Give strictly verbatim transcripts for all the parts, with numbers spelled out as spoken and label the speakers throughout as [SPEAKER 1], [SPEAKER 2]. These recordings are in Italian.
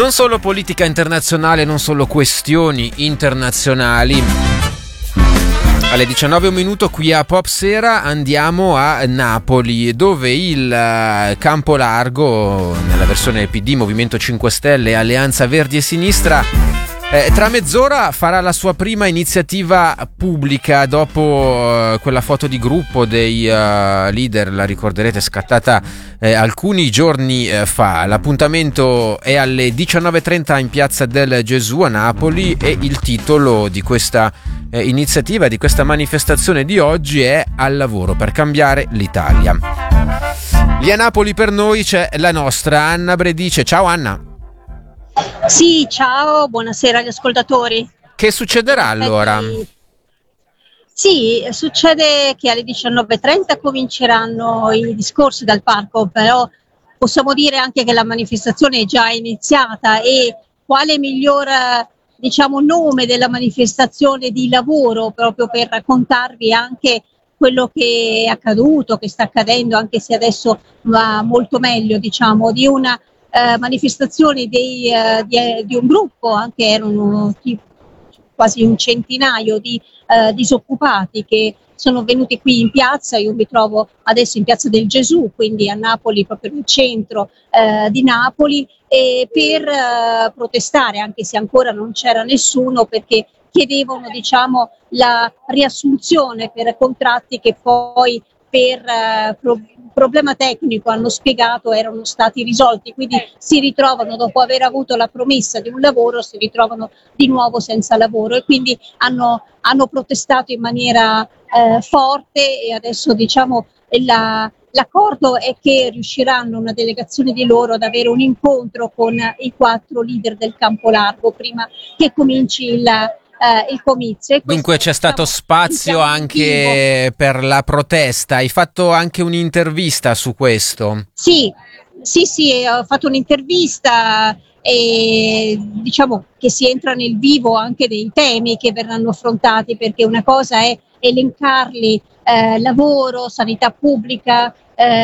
[SPEAKER 1] Non solo politica internazionale, non solo questioni internazionali. Alle diciannove e un minuto qui a Pop Sera andiamo a Napoli, dove il Campo Largo, nella versione P D, Movimento cinque Stelle, Alleanza Verdi e Sinistra, Eh, tra mezz'ora farà la sua prima iniziativa pubblica dopo uh, quella foto di gruppo dei uh, leader, la ricorderete, scattata eh, alcuni giorni eh, fa. L'appuntamento è alle diciannove e trenta in Piazza del Gesù a Napoli e il titolo di questa eh, iniziativa, di questa manifestazione di oggi è Al lavoro per cambiare l'Italia. Lì a Napoli per noi c'è la nostra Anna Bredice. Ciao Anna.
[SPEAKER 2] Sì, ciao, buonasera agli ascoltatori.
[SPEAKER 1] Che succederà allora?
[SPEAKER 2] Sì, succede che alle diciannove e trenta cominceranno i discorsi dal parco, però possiamo dire anche che la manifestazione è già iniziata e quale miglior, diciamo, nome della manifestazione di lavoro proprio per raccontarvi anche quello che è accaduto, che sta accadendo, anche se adesso va molto meglio, diciamo, di una Eh, manifestazioni dei, eh, di, di un gruppo, anche erano tipo, quasi un centinaio di eh, disoccupati che sono venuti qui in piazza. Io mi trovo adesso in Piazza del Gesù, quindi a Napoli, proprio nel centro eh, di Napoli, e per eh, protestare, anche se ancora non c'era nessuno, perché chiedevano, diciamo, la riassunzione per contratti che poi per eh, pro- problema tecnico hanno spiegato erano stati risolti, quindi si ritrovano, dopo aver avuto la promessa di un lavoro, si ritrovano di nuovo senza lavoro e quindi hanno, hanno protestato in maniera eh, forte e adesso, diciamo, la, l'accordo è che riusciranno, una delegazione di loro, ad avere un incontro con i quattro leader del Campo Largo prima che cominci il Uh, il comizio.
[SPEAKER 1] Dunque c'è stato spazio anche per la protesta. Hai fatto anche un'intervista su questo?
[SPEAKER 2] Sì, sì, sì, ho fatto un'intervista e diciamo che si entra nel vivo anche dei temi che verranno affrontati, perché una cosa è elencarli, eh, lavoro, sanità pubblica,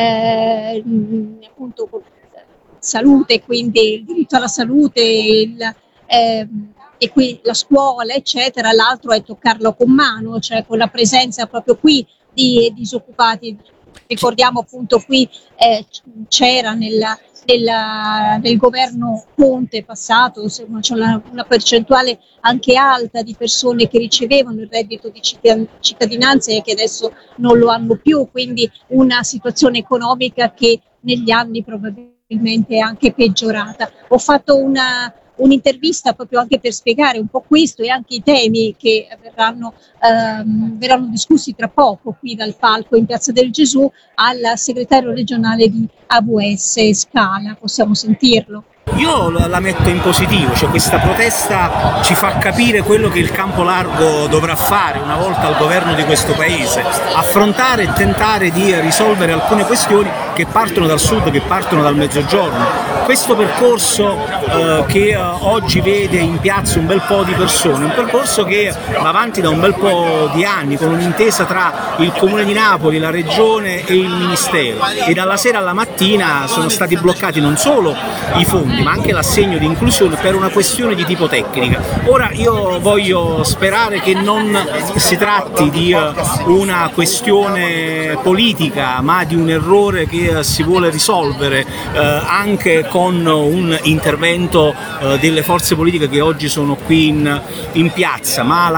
[SPEAKER 2] eh, appunto salute, quindi il diritto alla salute, il eh, e qui la scuola, eccetera. L'altro è toccarlo con mano, cioè con la presenza proprio qui di disoccupati. Ricordiamo appunto qui eh, c'era nella, nella, nel governo Conte passato, insomma, c'è una, una percentuale anche alta di persone che ricevevano il reddito di cittadinanza e che adesso non lo hanno più, quindi una situazione economica che negli anni probabilmente è anche peggiorata. Ho fatto una un'intervista proprio anche per spiegare un po' questo e anche i temi che verranno, ehm, verranno discussi tra poco qui dal palco in Piazza del Gesù al segretario regionale di A V S Scala. Possiamo sentirlo.
[SPEAKER 3] Io la metto in positivo, cioè questa protesta ci fa capire quello che il Campo Largo dovrà fare una volta al governo di questo paese, affrontare e tentare di risolvere alcune questioni che partono dal sud, che partono dal mezzogiorno. Questo percorso eh, che eh, oggi vede in piazza un bel po' di persone, un percorso che va avanti da un bel po' di anni con un'intesa tra il Comune di Napoli, la Regione e il Ministero, e dalla sera alla mattina sono stati bloccati non solo i fondi ma anche l'assegno di inclusione per una questione di tipo tecnica. Ora io voglio sperare che non si tratti di una questione politica ma di un errore che si vuole risolvere eh, anche con un intervento eh, delle forze politiche che oggi sono qui in, in piazza, ma